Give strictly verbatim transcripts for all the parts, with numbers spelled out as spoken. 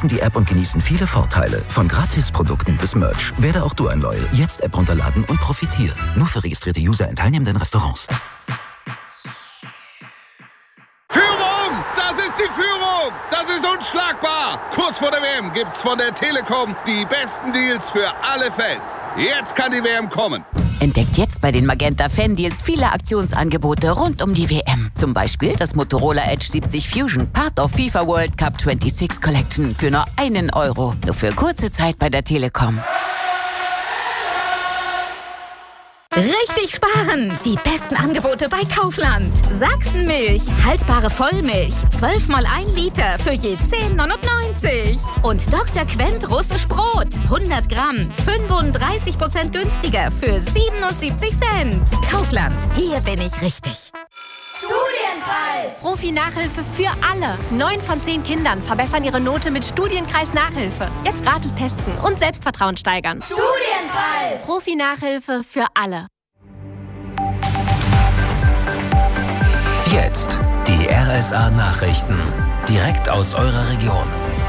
nutzen die App und genießen viele Vorteile. Von Gratis-Produkten bis Merch. Werde auch du ein Loyal. Jetzt App runterladen und profitieren. Nur für registrierte User in teilnehmenden Restaurants. Führung! Das ist die Führung! Das ist unschlagbar! Kurz vor der W M gibt's von der Telekom die besten Deals für alle Fans. Jetzt kann die W M kommen. Entdeckt jetzt bei den Magenta Fan Deals viele Aktionsangebote rund um die W M. Zum Beispiel das Motorola Edge siebzig Fusion, Part of FIFA World Cup sechsundzwanzig Collection für nur einen Euro. Nur für kurze Zeit bei der Telekom. Richtig sparen! Die besten Angebote bei Kaufland. Sachsenmilch, haltbare Vollmilch, zwölf mal ein Liter für je zehn neunundneunzig. Und Doktor Quent russisch Brot, hundert Gramm, fünfunddreißig Prozent günstiger für siebenundsiebzig Cent. Kaufland, hier bin ich richtig. Studienkreis! Profi-Nachhilfe für alle. Neun von zehn Kindern verbessern ihre Note mit Studienkreis-Nachhilfe. Jetzt gratis testen und Selbstvertrauen steigern. Studienkreis! Profi-Nachhilfe für alle. Jetzt die R S A-Nachrichten. Direkt aus eurer Region.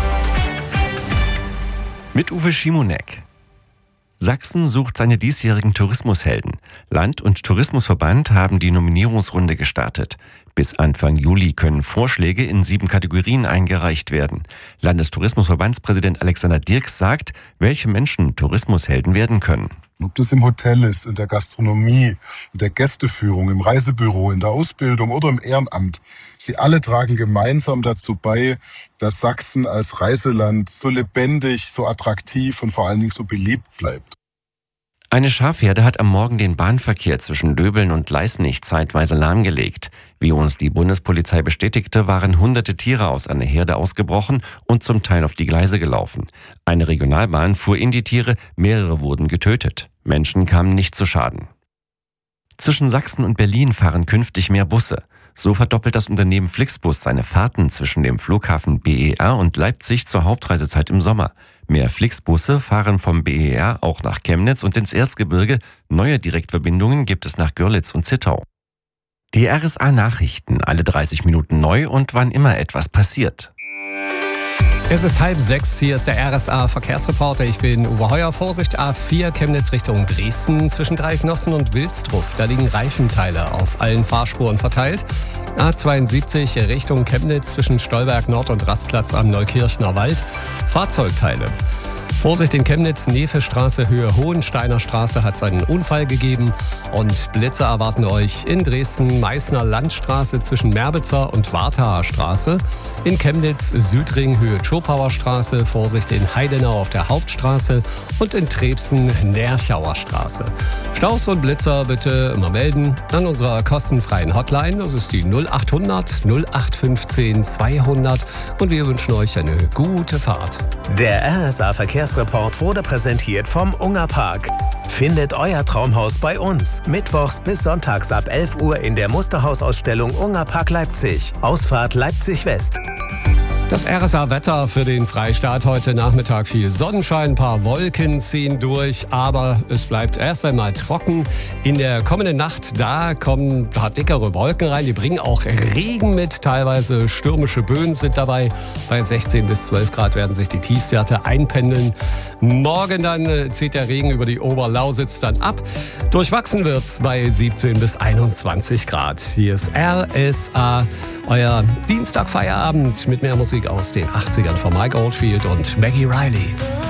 Mit Uwe Schimonek. Sachsen sucht seine diesjährigen Tourismushelden. Land- und Tourismusverband haben die Nominierungsrunde gestartet. Bis Anfang Juli können Vorschläge in sieben Kategorien eingereicht werden. Landestourismusverbandspräsident Alexander Dirks sagt, welche Menschen Tourismushelden werden können. Ob das im Hotel ist, in der Gastronomie, in der Gästeführung, im Reisebüro, in der Ausbildung oder im Ehrenamt. Sie alle tragen gemeinsam dazu bei, dass Sachsen als Reiseland so lebendig, so attraktiv und vor allen Dingen so beliebt bleibt. Eine Schafherde hat am Morgen den Bahnverkehr zwischen Döbeln und Leisnig zeitweise lahmgelegt. Wie uns die Bundespolizei bestätigte, waren hunderte Tiere aus einer Herde ausgebrochen und zum Teil auf die Gleise gelaufen. Eine Regionalbahn fuhr in die Tiere, mehrere wurden getötet. Menschen kamen nicht zu Schaden. Zwischen Sachsen und Berlin fahren künftig mehr Busse. So verdoppelt das Unternehmen Flixbus seine Fahrten zwischen dem Flughafen B E R und Leipzig zur Hauptreisezeit im Sommer. Mehr Flixbusse fahren vom B E R auch nach Chemnitz und ins Erzgebirge. Neue Direktverbindungen gibt es nach Görlitz und Zittau. Die R S A-Nachrichten, alle dreißig Minuten neu und wann immer etwas passiert. Es ist halb sechs, hier ist der R S A-Verkehrsreporter. Ich bin Uwe Heuer. Vorsicht, A vier Chemnitz Richtung Dresden zwischen Dreiecknossen und Wilsdruff. Da liegen Reifenteile auf allen Fahrspuren verteilt. A zweiundsiebzig Richtung Chemnitz zwischen Stolberg Nord und Rastplatz am Neukirchner Wald. Fahrzeugteile. Vorsicht in Chemnitz, Nevestraße, Höhe Hohensteiner Straße hat es einen Unfall gegeben und Blitze erwarten euch in Dresden, Meißner Landstraße zwischen Merbitzer und Warthaer Straße, in Chemnitz, Südring, Höhe Schopauer Straße, Vorsicht in Heidenau auf der Hauptstraße und in Trebsen, Nerchauer Straße. Staus und Blitzer bitte immer melden an unserer kostenfreien Hotline, das ist die null achthundert null acht fünfzehn zweihundert und wir wünschen euch eine gute Fahrt. Der R S A-Verkehrsreport wurde präsentiert vom Ungerpark. Findet euer Traumhaus bei uns. Mittwochs bis sonntags ab elf Uhr in der Musterhausausstellung Ungerpark Leipzig. Ausfahrt Leipzig West. Das R S A-Wetter für den Freistaat heute Nachmittag: viel Sonnenschein, ein paar Wolken ziehen durch, aber es bleibt erst einmal trocken. In der kommenden Nacht, da kommen ein paar dickere Wolken rein, die bringen auch Regen mit, teilweise stürmische Böen sind dabei. Bei sechzehn bis zwölf Grad werden sich die Tiefstwerte einpendeln. Morgen dann zieht der Regen über die Oberlausitz dann ab. Durchwachsen wird's bei siebzehn bis einundzwanzig Grad. Hier ist R S A, euer Dienstagfeierabend mit mehr Musik aus den achtzigern von Mike Oldfield und Maggie Riley.